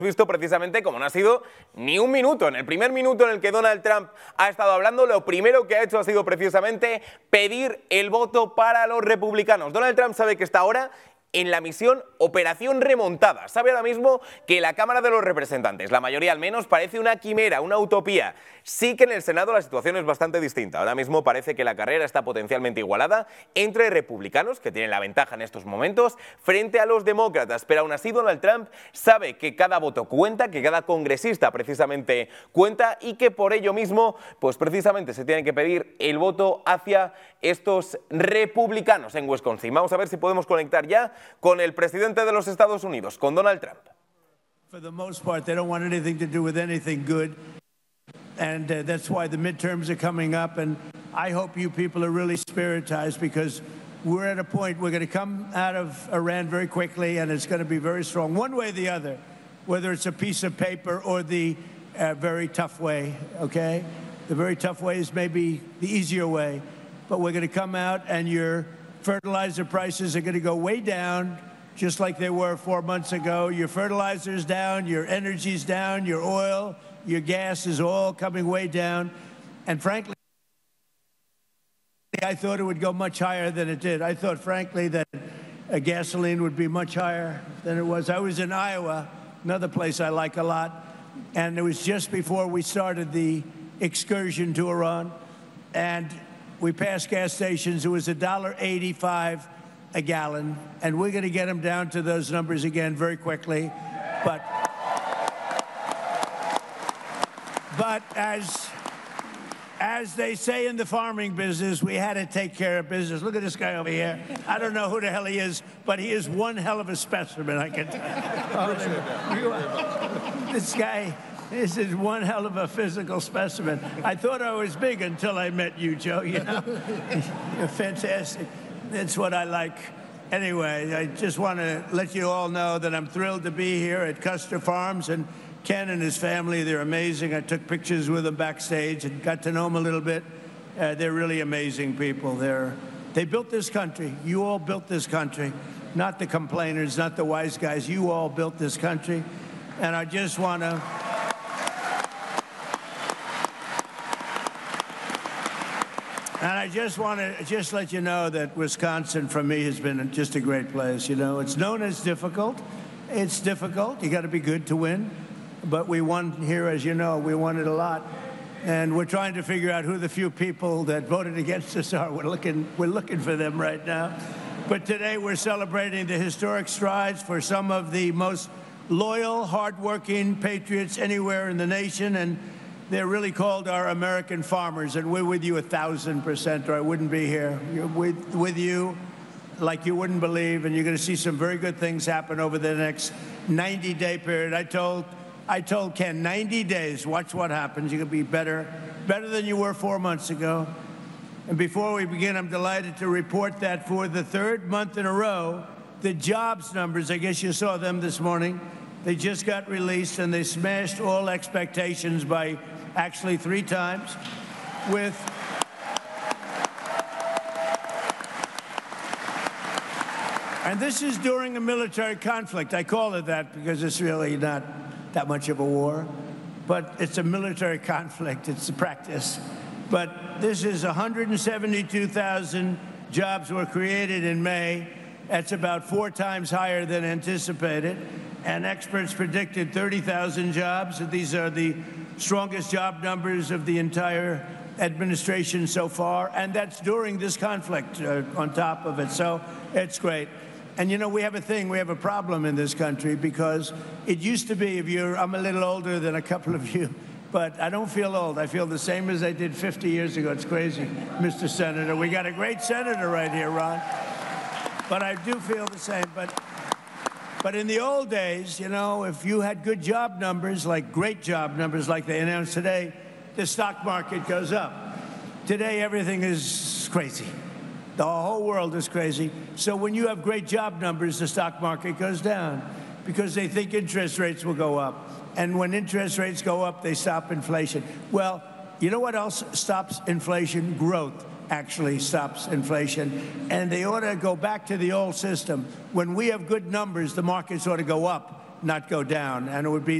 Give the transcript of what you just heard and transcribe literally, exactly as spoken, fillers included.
visto precisamente como no ha sido ni un minuto. En el primer minuto en el que Donald Trump ha estado hablando, lo primero que ha hecho ha sido precisamente pedir el voto para los republicanos. Donald Trump sabe que está ahora en la misión Operación Remontada. Sabe ahora mismo que la Cámara de los Representantes, la mayoría al menos, parece una quimera, una utopía. Sí que en el Senado la situación es bastante distinta. Ahora mismo parece que la carrera está potencialmente igualada entre republicanos, que tienen la ventaja en estos momentos, frente a los demócratas. Pero aún así Donald Trump sabe que cada voto cuenta, que cada congresista precisamente cuenta y que por ello mismo, pues precisamente se tiene que pedir el voto hacia estos republicanos en Wisconsin. Vamos a ver si podemos conectar ya con el presidente de los Estados Unidos, con Donald Trump. For the most part, they don't want anything to do with anything good, and uh, that's why the midterms are coming up, and I hope you people are really spiritized, because we're at a point we're going to come out of Iran very quickly, and it's going to be very strong, one way or the other, whether it's a piece of paper or the uh, very tough way, okay? The very tough way is maybe the easier way, but we're going to come out, and your fertilizer prices are going to go way down, just like they were four months ago. Your fertilizer's down, your energy's down, your oil, your gas is all coming way down. And frankly, I thought it would go much higher than it did. I thought, frankly, that uh, gasoline would be much higher than it was. I was in Iowa, another place I like a lot, and it was just before we started the excursion to Iran, and we passed gas stations. It was one dollar eighty-five a gallon, and we're going to get them down to those numbers again very quickly. But, but as, as they say in the farming business, we had to take care of business. Look at this guy over here. I don't know who the hell he is, but he is one hell of a specimen, I can tell you. Oh, this guy... This is one hell of a physical specimen. I thought I was big until I met you, Joe, you know? You're fantastic. That's what I like. Anyway, I just want to let you all know that I'm thrilled to be here at Custer Farms, and Ken and his family, they're amazing. I took pictures with them backstage and got to know them a little bit. Uh, they're really amazing people. They're, they built this country. You all built this country. Not the complainers, not the wise guys. You all built this country. And I just want to... And I just want to just let you know that Wisconsin, for me, has been just a great place. You know, it's known as difficult. It's difficult. You got to be good to win. But we won here, as you know. We won it a lot. And we're trying to figure out who the few people that voted against us are. We're looking, we're looking for them right now. But today we're celebrating the historic strides for some of the most loyal, hardworking patriots anywhere in the nation. And they're really called our American farmers, and we're with you a thousand percent, or I wouldn't be here. You're with, with you like you wouldn't believe, and you're going to see some very good things happen over the next ninety-day period. I told, I told Ken, ninety days, watch what happens. You're going to be better, better than you were four months ago. And before we begin, I'm delighted to report that for the third month in a row, the jobs numbers, I guess you saw them this morning, they just got released, and they smashed all expectations by actually three times, with and this is during a military conflict. I call it that because it's really not that much of a war, but it's a military conflict. It's a practice. But this is one hundred seventy-two thousand jobs were created in May. That's about four times higher than anticipated. And experts predicted thirty thousand jobs. These are the strongest job numbers of the entire administration so far, and that's during this conflict uh, on top of it. So it's great. And you know, we have a thing, we have a problem in this country, because it used to be, if you're, I'm a little older than a couple of you, but I don't feel old. I feel the same as I did fifty years ago. It's crazy, Mister Senator. We got a great senator right here, Ron. But I do feel the same. But But in the old days, you know, if you had good job numbers, like great job numbers like they announced today, the stock market goes up. Today, everything is crazy. The whole world is crazy. So when you have great job numbers, the stock market goes down because they think interest rates will go up. And when interest rates go up, they stop inflation. Well, you know what else stops inflation? Growth actually stops inflation. And they ought to go back to the old system. When we have good numbers, the markets ought to go up. not go down, and it would be